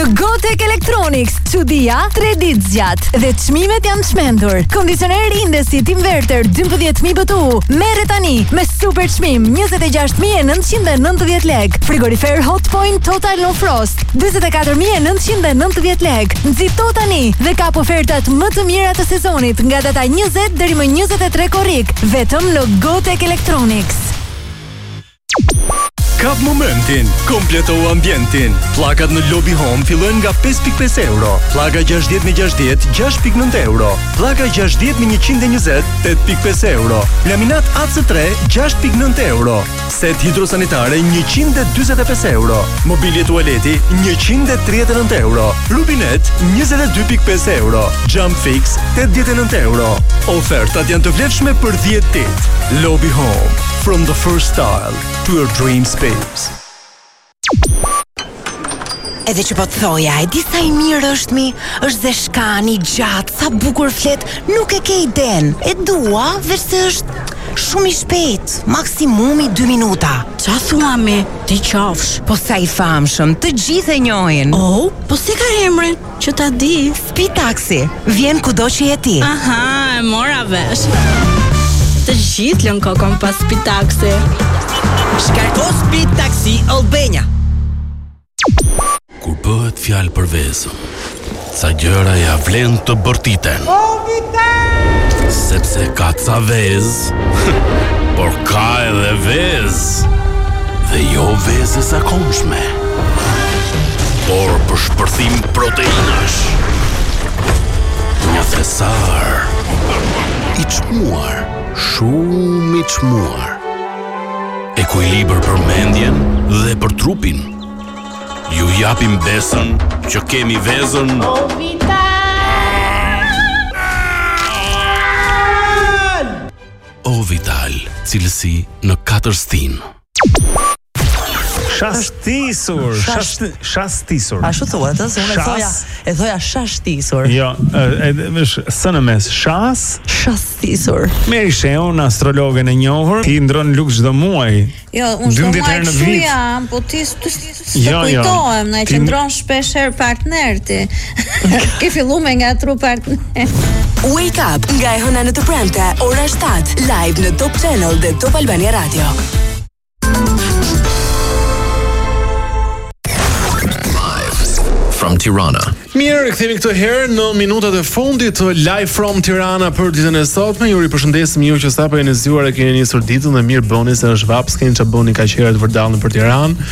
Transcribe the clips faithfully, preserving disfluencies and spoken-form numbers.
Gotek Electronics, çudia tre ditë zgjat dhe çmimet janë çmendur. Kondicioner Indesit Inverter dymbëdhjetë mijë B T U merret tani me super çmim njëzet e gjashtë mijë e nëntëqind e nëntëdhjetë lekë. Frigorifer Hotpoint Total No Frost njëzet e katër mijë e nëntëqind e nëntëdhjetë lekë. Nxito tani dhe kap ofertat më të mira të sezonit nga data njëzet deri më njëzet e tre korrik vetëm në Gotek Electronics. Kap momentin, kompleto ambientin. Pllakat në Lobby Home fillojnë nga pesë pikë pesë euro. Pllaka gjashtëdhjetë me gjashtëdhjetë, gjashtë pikë nëntë euro. Pllaka gjashtëdhjetë me njëqind e njëzet, tetë pikë pesë euro. Laminat A C tre, gjashtë pikë nëntë euro. Set hidrosanitare, njëqind e dyzet e pesë euro. Mobilje tualeti, njëqind e tridhjetë e nëntë euro. Rubinet, njëzet e dy pikë pesë euro. Jump Fix, tetëdhjetë e nëntë euro. Ofertat janë të vlefshme për dhjetë ditë. Lobby Home, from the first style to your dream space. Edhe që po të thoja, e di sa i mirë është mi, është dhe shkani, gjatë, sa bukur flet, nuk e ke iden. E dua, veç se është shumë i shpejt, maksimumi dy minuta. Qa thua mi, ti qafsh? Po sa i famshëm, të gjithë e njohin. Oh, po si ka emrin, që ta di? Speed Taxi, vjen kudo që je ti. Aha, e mora vesh. Të gjithë lën kokon pas Speed Taxi. Shkarko Speed Taxi Albania. Kur bëhet fjalë për vezën, sa gjëra ja vlen të bërtiten. Sepse ka ca vezë, por ka edhe vezë, dhe jo vezë e zakonshme. Por për shpërthim proteinash, një thesar i çmuar, shumë i çmuar. Ekuilibër për mendjen dhe për trupin. Ju japim besën që kemi vezën O Vital! O Vital, cilësi në katër stinë. Shastisur, shast, shastisur. Ashtu thuhet, se unë e thoja, e thoja shashtisur. Jo, është së në mes, shas, Shastisur. Meri Sheun, astrologen e njohur, i ndron lux çdo muaj. Jo, unë shumë dymbëdhjetë herë në kështu vit. jam, po ti të Jo, jo. kujtohem, na e Ti- qëndron shpesh herë partner ti. Ke filluar me ngatru partner. Wake Up nga e hëna në të premte, ora shtatë, live në Top Channel dhe Top Albania Radio. From Tirana. Mirë, kthehemi këtë herë në minutat e fundit të Live from Tirana për ditën e sotme. Ju ripërshëndesim ju që sapo jeni zgjuar e keni nisur ditën dhe mirë bëni se është vaps, keni çfarë bëni kaq herë të vërdallën për Tiranë.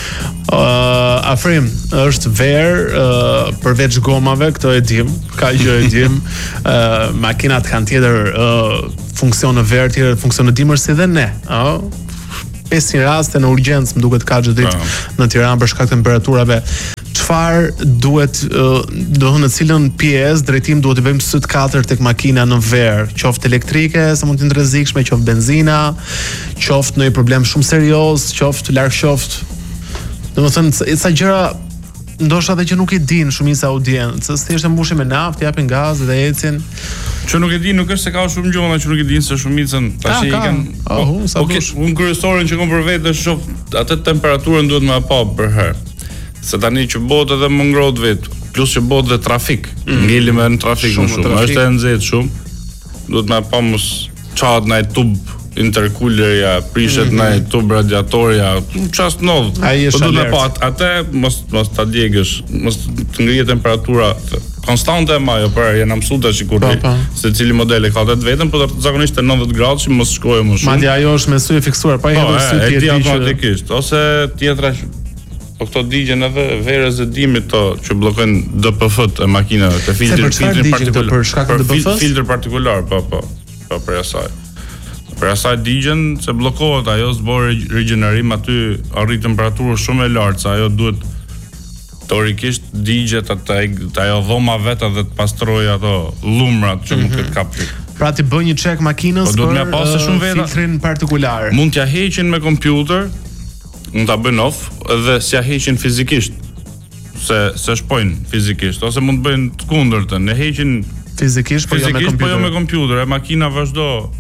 Uh, Afrim, është verë, uh, përveç gomave, këto e dim, ka gjë e dim. Uh, makinat kanë tjetër uh, funksion në verë, tjetër funksion në dimër si dhe ne. Uh, pesë raste në urgjencë më duket ka çdo ditë në Tiranë për shkak të temperaturave. Çfarë duhet, uh, do të në cilën pjesë drejtim duhet të bëjmë sy të katër tek makina në verë, qoftë elektrike, sa mund të jenë rrezikshme, qoftë benzina, qoftë ndonjë problem shumë serioz, qoftë larg qoftë. Domethënë ca gjëra ndoshta edhe që nuk i din shumica audiencës, thjesht e mbushin me naftë, japin gaz dhe ecin. Që nuk e di, nuk është se ka shumë gjona që nuk e din se shumicën tash i kanë. Oh, sa okay, unë kryesorin që kam për vetë shoh atë temperaturën duhet më pa për herë. Se tani që bëhet edhe më ngrohtë vet, plus që bëhet dhe trafik. Mm. Ngelim edhe në trafik shumë, shumë. Trafik. Është e nxehtë shumë. Duhet më pa mos çat në tub intercoolerja, prishet mm -hmm. në tub radiatorja, çast ndodh. Po duhet më pa atë mos mos ta djegësh, mos të ngrihet temperatura konstante e majo, për janë mësuar tash kur se cili model e ka atë vetëm, por zakonisht te nëntëdhjetë gradë që mos shkojë më shumë. Madje ajo është me sy e fiksuar, pa i hedhur sy tjetër. tjetër Automatikisht, ose tjetra po këto digjen edhe verës e dimit to që bllokojnë D P F-t e makinave, të filtrin filtrin partikular. Për shkak të D P F-s? Filtr partikular, po po. Po për asaj. Për asaj digjen se bllokohet ajo zbor rigjenerim aty arrit temperaturë shumë e lartë, sa ajo duhet teorikisht digjet atë ajo dhoma vetë dhe të pastrojë ato lumrat që mund të kapë. Pra ti bën një check makinës po, për uh, filtrin partikular. Mund t'ja heqin me kompjuter, mund ta bëjnë off dhe s'ja heqin fizikisht. Se se shpojnë fizikisht ose mund të bëjnë të kundërtën, e heqin fizikisht po jo me kompjuter. Po jo me kompjuter, e makina vazhdo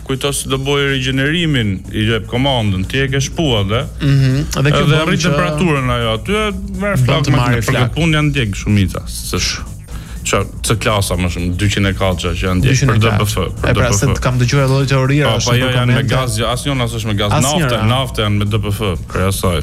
kujto se do bëj rigjenerimin, i jep komandën, ti e ke shpuar dhe. Mhm. Edhe kjo Edhe rrit temperaturën ajo aty, merr flak me për këtë punë janë djeg shumica. S'është Qa, të klasa më shumë, dyqind e katër që janë djekë për D B F. E pra, se të kam dëgjuar lloj teoria. Po, jo janë me gaz, asnjëna s'është me gaz, nafte, nafte janë me D B F, krye asaj.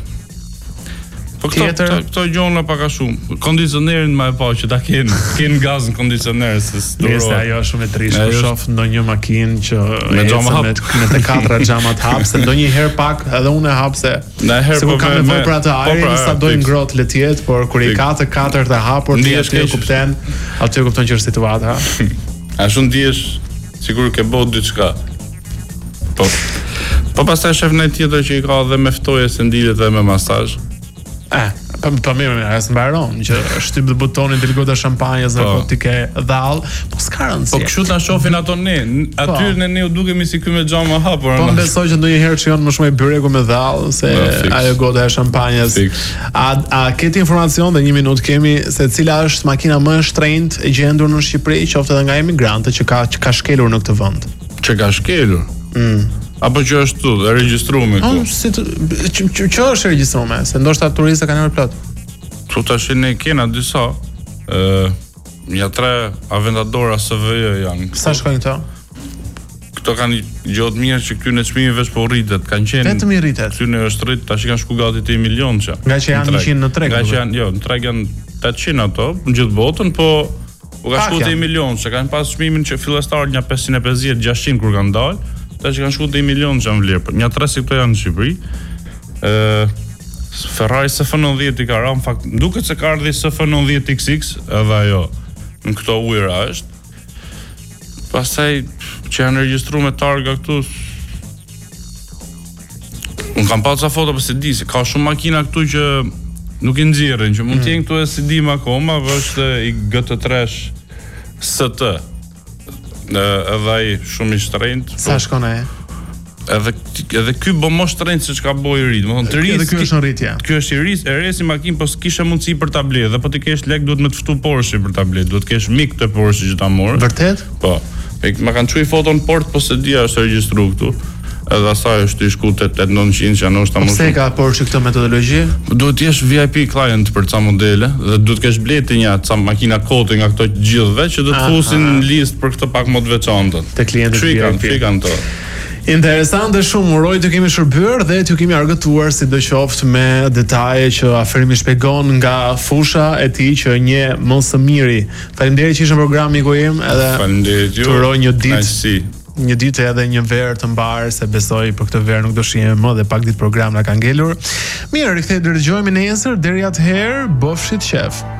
Po këto, këto gjona pak a shumë. Kondicionerin më e pa që ta kenë, kenë gaz në kondicioner se s'durohet. Nëse ajo është shumë e trishtë, kur shoh ndonjë makinë që me xhama hap, me të katra xhamat hap, se ndonjëherë pak edhe unë e hap se se po kam nevojë për atë ajrin, sa do i ngrohtë le të jetë, por kur i ka të katërt e hapur, ti atë kupton, atë kupton që është situata. A shumë ndihesh sigur ke bëu diçka. Po. Po pastaj shef në tjetër që i ka dhe me ftoje se ndilet edhe me masazh. Eh, po po mirë, mirë, as mbaron që shtyp dhe butonin të ligota shampanjës apo ti ke dhall, po s'ka rëndësi. Po kështu ta shohin ato ne, aty ne ne u dukemi si ky me xhama hapur. Po besoj që ndonjëherë çion më shumë i byreku me dhall se ajo gota e shampanjës. A a keti informacion dhe një minutë kemi se cila është makina më e shtrenjtë e gjendur në Shqipëri, qoftë edhe nga emigrantët që ka që ka shkelur në këtë vend. Që ka shkelur? Mm. Apo që është tu, e regjistruar këtu. Si që që është regjistruar, se ndoshta turistët kanë nevojë plot. Tu tash ne kena disa ë ja tre aventadora S V J janë. Sa shkojnë këto? Këto kanë gjotë mirë që këty në çmimi veç po rritet, kanë qenë. Vetëm i rritet. Këty në është rrit, tash kanë shku gati te një milion ça. Nga që janë njëqind në treg. Nga që janë, jo, në treg janë tetëqind ato në gjithë botën, po u ka shku te një milion, se kanë pas çmimin që fillestar një pesëqind e pesëdhjetë gjashtëqind kur kanë dalë. Tash kanë shku te një milion që janë vlerë. Një tre si këto janë në Shqipëri. Ë Ferrari S F nëntëdhjetë i ka ra, në fakt, duket se ka ardhi S F nëntëdhjetë X X edhe ajo në këto ujëra është. Pastaj që janë regjistruar me targa këtu. Unë kam pasur foto për se di se ka shumë makina këtu që nuk i nxjerrin, që mund të jenë këtu e si dim akoma, është i G T tre S T. Edhe ai shumë i shtrenjtë. Sa shkon ai? Edhe edhe ky bo më shtrenjtë se çka boi i ri. Domethënë të ri. Edhe ky është në rritje. Ky është i ri, e re si makinë, po s'kisha mundësi për ta blerë, dhe po ti kesh lek duhet më të ftu Porsche për ta blerë, duhet kesh mik të Porsche që ta morë. Vërtet? Po. E ma kanë çuaj foton port, po se dia është regjistruar këtu. Edhe asaj është i shkutet tetëqind e nëntëqind që janë është ta mos. Pse ka Porsche këtë metodologji? Duhet të jesh V I P client për ca modele dhe duhet të kesh bletë një ca makina kote nga këto të gjithëve që do të fusin në listë për këtë pak më të veçantë. Te klientët V I P. Fikan to. Interesante shumë, uroj të kemi shërbyer dhe t'ju kemi argëtuar sidoqoftë me detaje që aferimi shpjegon nga fusha e tij që një më së miri. Faleminderit që ishe në program miku im, edhe faleminderit ju. Uroj një ditë. Një ditë edhe një verë të mbarë, se besoj për këtë verë nuk do shihemi më dhe pak ditë program na ka ngelur. Mirë, rikthehemi, dëgjojmë nesër, deri atëherë, bofshit qef.